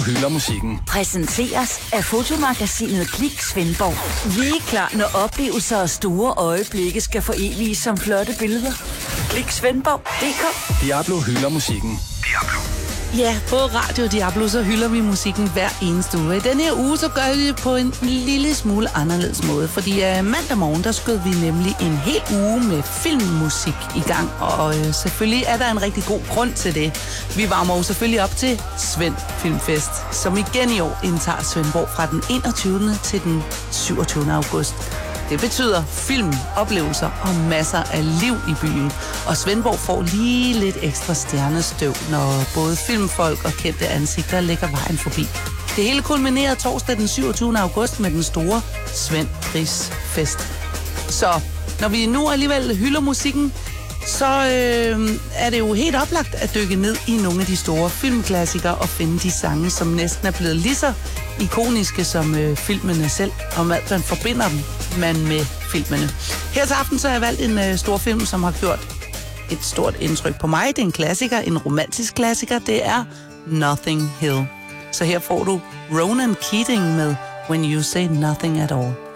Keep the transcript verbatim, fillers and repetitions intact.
Hylder musikken. Præsenteres af fotomagasinet Klik Svendborg. Vi er klar, når oplevelser og store øjeblikke skal foreviges som flotte billeder. Klik Svendborg punktum d k. Diablo hylder musikken. Diablo. Ja, på Radio Diablo, så hylder vi musikken hver eneste uge. I denne her uge, så gør vi det på en lille smule anderledes måde. Fordi uh, mandag morgen, der skød vi nemlig en hel uge med filmmusik i gang. Og uh, selvfølgelig er der en rigtig god grund til det. Vi varmer jo selvfølgelig op til Svend Filmfest, som igen i år indtager Svendborg fra den enogtyvende til den syvogtyvende august. Det betyder film, oplevelser og masser af liv i byen. Og Svendborg får lige lidt ekstra stjernestøv, når både filmfolk og kendte ansigter lægger vejen forbi. Det hele kulminerer torsdag den syvogtyvende august med den store Svend Prisfest. Så når vi nu alligevel hylder musikken, så øh, er det jo helt oplagt at dykke ned i nogle af de store filmklassikere og finde de sange, som næsten er blevet lige så ikoniske som øh, filmene selv, om alt man forbinder dem man med filmene. Her til aften så har jeg valgt en øh, stor film, som har gjort et stort indtryk på mig. Det er en klassiker, en romantisk klassiker. Det er Notting Hill. Så her får du Ronan Keating med When You Say Nothing At All.